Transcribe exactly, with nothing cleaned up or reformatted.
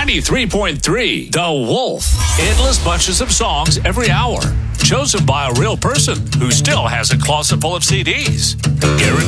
ninety-three point three The Wolf. Endless bunches of songs every hour. Chosen by a real person who still has a closet full of C Ds. Guaranteed